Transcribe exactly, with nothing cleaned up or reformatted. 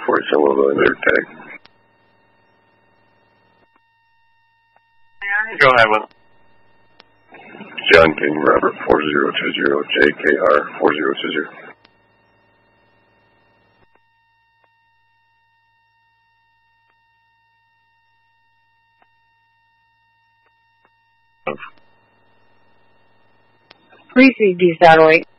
forty-seven will go in there, tag. Go ahead with John King, Robert four zero two zero, J K R four zero two zero. Receive the satellite.